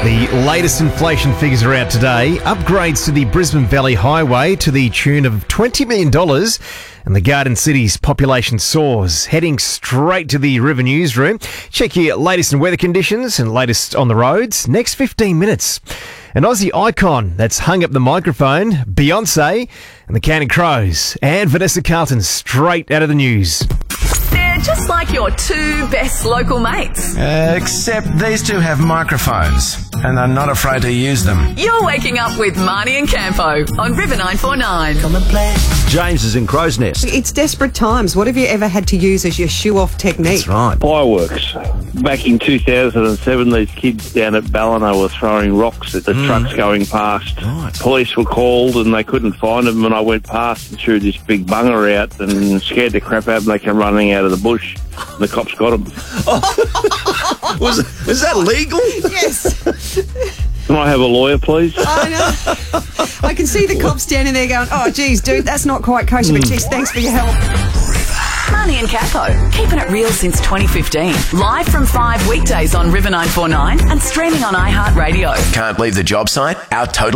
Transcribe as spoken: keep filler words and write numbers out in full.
The latest inflation figures are out today. Upgrades to the Brisbane Valley Highway to the tune of twenty million dollars. And the Garden City's population soars. Heading straight to the River Newsroom. Check your latest in weather conditions and latest on the roads. Next fifteen minutes. An Aussie icon that's hung up the microphone, Beyonce, and the Counting Crows, and Vanessa Carlton straight out of the news. They're just like your two best local mates. Uh, except these two have microphones, and are not afraid to use them. You're waking up with Marnie and Campo on River nine four nine. Come and play. James is in Crow's Nest. It's desperate times. What have you ever had to use as your shoe-off technique? That's right. Fireworks. Back in two thousand seven, these kids down at Ballina were throwing rocks at the mm. trucks going past. Right. Police were called and they couldn't find them, and I went past and threw this big bunger out and scared the crap out of them. They came running out of the bush. And the cops got them. Oh. was, was that legal? Yes. Can I have a lawyer, please? I know. I can see the cops standing there going, oh, geez, dude, that's not quite kosher, but geez, thanks for your help. Marnie and Campo, keeping it real since twenty fifteen. Live from five weekdays on River nine four nine and streaming on iHeartRadio. Can't leave the job site? Our total